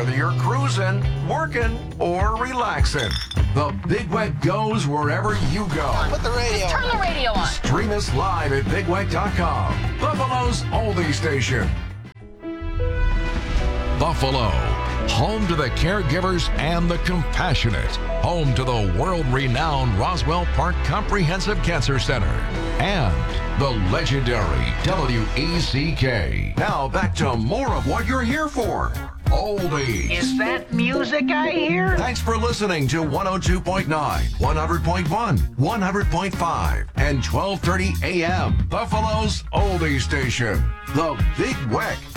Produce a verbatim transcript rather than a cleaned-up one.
whether you're cruising, working, or relaxing. The Big Weck goes wherever you go. Put the radio Turn the radio on. Stream us live at big weck dot com. Buffalo's oldie station. Buffalo, home to the caregivers and the compassionate. Home to the world-renowned Roswell Park Comprehensive Cancer Center. And the legendary W E C K. Now back to more of what you're here for. Oldies. Is that music I hear? Thanks for listening to one oh two point nine, one hundred point one, one hundred point five, and twelve thirty a m. Buffalo's oldie station. The Big Weck.